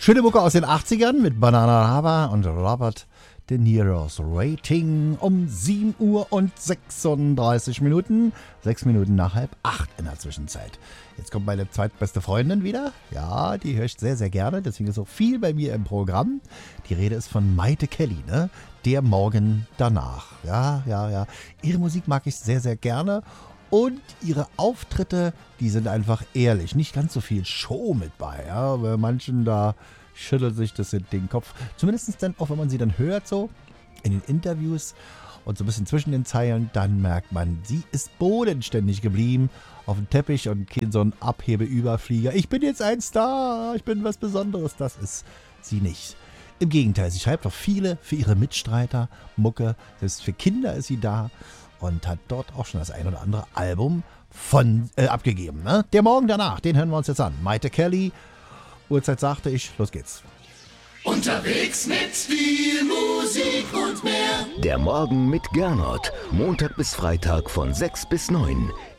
Schöne Mucke aus den 80ern mit Bananarama und Robert De Niro's Rating um 7 Uhr und 36 Minuten. 6 Minuten nach 7:30 in der Zwischenzeit. Jetzt kommt meine zweitbeste Freundin wieder. Ja, die höre ich sehr, sehr gerne. Deswegen ist auch viel bei mir im Programm. Die Rede ist von Mayte Kelly, ne? Der Morgen danach. Ja. Ihre Musik mag ich sehr, sehr gerne. Und ihre Auftritte, die sind einfach ehrlich. Nicht ganz so viel Show mit bei. Ja? Bei manchen, da schüttelt sich das in den Kopf. Zumindest dann auch, wenn man sie dann hört, so in den Interviews und so ein bisschen zwischen den Zeilen, dann merkt man, sie ist bodenständig geblieben auf dem Teppich und kein so ein Abhebeüberflieger. Ich bin jetzt ein Star, ich bin was Besonderes. Das ist sie nicht. Im Gegenteil, sie schreibt auch viele für ihre Mitstreiter Mucke. Selbst für Kinder ist sie da. Und hat dort auch schon das ein oder andere Album abgegeben. Ne? Der Morgen danach, den hören wir uns jetzt an. Mayte Kelly, Uhrzeit sagte ich, los geht's. Unterwegs mit viel Musik und mehr. Der Morgen mit Gernot, Montag bis Freitag von 6 bis 9.